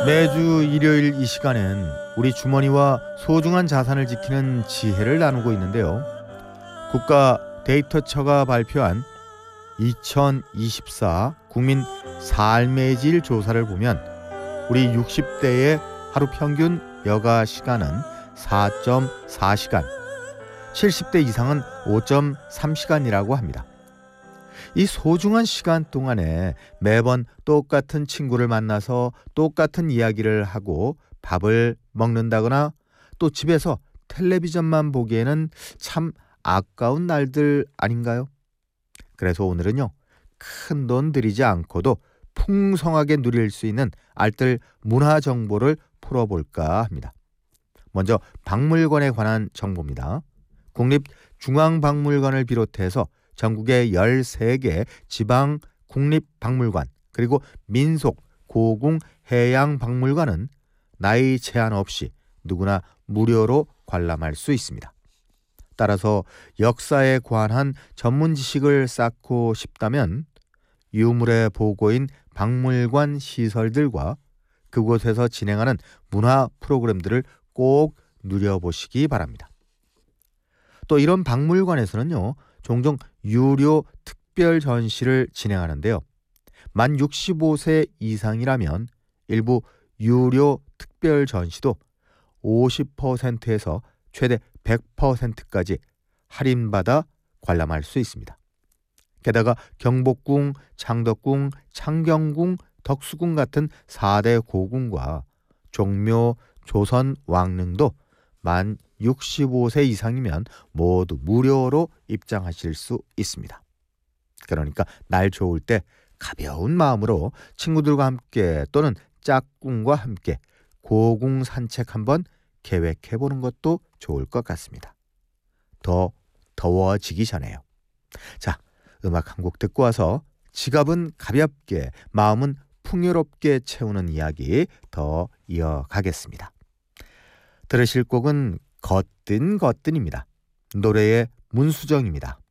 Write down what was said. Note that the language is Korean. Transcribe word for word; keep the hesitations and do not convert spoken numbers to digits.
매주 일요일 이 시간엔 우리 주머니와 소중한 자산을 지키는 지혜를 나누고 있는데요. 국가 데이터처가 발표한 이천이십사 국민 삶의 질 조사를 보면 우리 육십 대의 하루 평균 여가 시간은 사 점 사 시간, 칠십 대 이상은 오 점 삼 시간이라고 합니다. 이 소중한 시간 동안에 매번 똑같은 친구를 만나서 똑같은 이야기를 하고 밥을 먹는다거나 또 집에서 텔레비전만 보기에는 참 아까운 날들 아닌가요? 그래서 오늘은요, 큰 돈 들이지 않고도 풍성하게 누릴 수 있는 알뜰 문화 정보를 풀어볼까 합니다. 먼저 박물관에 관한 정보입니다. 국립중앙박물관을 비롯해서 전국의 열세 개 지방 국립박물관 그리고 민속, 고궁, 해양박물관은 나이 제한 없이 누구나 무료로 관람할 수 있습니다. 따라서 역사에 관한 전문 지식을 쌓고 싶다면 유물의 보고인 박물관 시설들과 그곳에서 진행하는 문화 프로그램들을 꼭 누려보시기 바랍니다. 또 이런 박물관에서는요, 종종 유료 특별 전시를 진행하는데요. 만 육십오 세 이상이라면 일부 유료 특별 전시도 오십 퍼센트에서 최대 백 퍼센트까지 할인받아 관람할 수 있습니다. 게다가 경복궁, 창덕궁, 창경궁, 덕수궁 같은 사 대 고궁과 종묘, 조선 왕릉도 만 육십오 세 이상이면 모두 무료로 입장하실 수 있습니다. 그러니까 날 좋을 때 가벼운 마음으로 친구들과 함께 또는 짝꿍과 함께 고궁 산책 한번 계획해보는 것도 좋을 것 같습니다. 더 더워지기 전에요. 자, 음악 한 곡 듣고 와서 지갑은 가볍게 마음은 풍요롭게 채우는 이야기 더 이어가겠습니다. 들으실 곡은 거뜬 거뜬입니다. 노래의 문수정입니다.